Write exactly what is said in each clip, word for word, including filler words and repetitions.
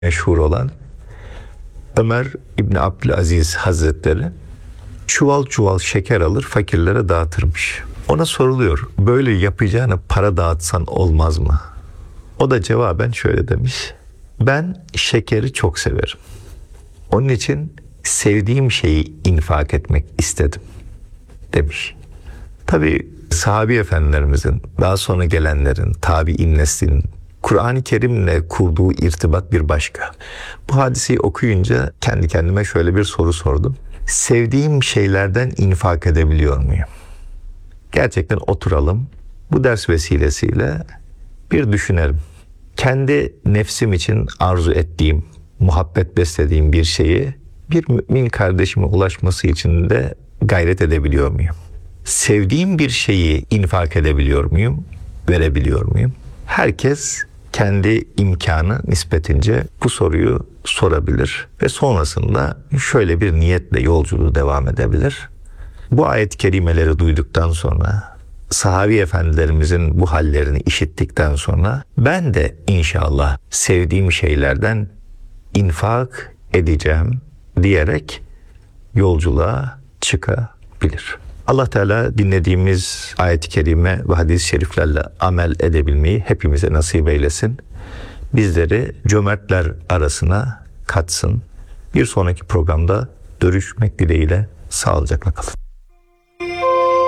meşhur olan Ömer İbni Abdülaziz Hazretleri çuval çuval şeker alır fakirlere dağıtırmış. Ona soruluyor, böyle yapacağına para dağıtsan olmaz mı? O da cevaben şöyle demiş: ben şekeri çok severim. Onun için sevdiğim şeyi infak etmek istedim demiş. Tabii sahabi efendilerimizin, daha sonra gelenlerin, tabi'in neslinin Kur'an-ı Kerim'le kurduğu irtibat bir başka. Bu hadiseyi okuyunca kendi kendime şöyle bir soru sordum. Sevdiğim şeylerden infak edebiliyor muyum? Gerçekten oturalım, bu ders vesilesiyle bir düşünelim. Kendi nefsim için arzu ettiğim, muhabbet beslediğim bir şeyi bir mümin kardeşime ulaşması için de gayret edebiliyor muyum? Sevdiğim bir şeyi infak edebiliyor muyum? Verebiliyor muyum? Herkes kendi imkanı nispetince bu soruyu sorabilir ve sonrasında şöyle bir niyetle yolculuğu devam edebilir. Bu ayet-i kerimeleri duyduktan sonra, sahabi efendilerimizin bu hallerini işittikten sonra ben de inşallah sevdiğim şeylerden infak edeceğim diyerek yolculuğa çıkabilir. Allah Teala dinlediğimiz ayet-i kerime ve hadis-i şeriflerle amel edebilmeyi hepimize nasip eylesin. Bizleri cömertler arasına katsın. Bir sonraki programda görüşmek dileğiyle sağlıcakla kalın.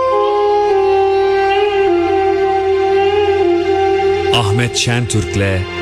Ahmet Şentürk'le